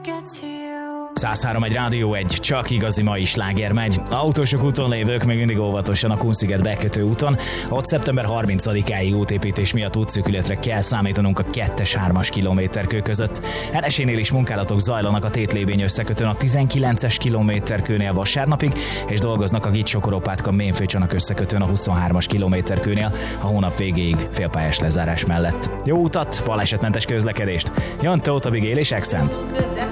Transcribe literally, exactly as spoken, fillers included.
száz három egy Rádió egy, csak igazi mai sláger megy. Autósok úton lévők még mindig óvatosan a Kunsziget bekötő úton. Ott szeptember harmincadikáig útépítés miatt útszűkületre kell számítanunk a kettes-hármas kilométerkő között. Eresénél is munkálatok zajlanak a Tétlévény összekötőn a tizenkilences kilométerkőnél vasárnapig, és dolgoznak a Gics-Sokoropátka Mémfőcsanak összekötőn a huszonhármas kilométerkőnél a hónap végéig félpályás lezárás mellett. Jó utat, balesetmentes közlekedést! Jön Tóth Abigail és Accent.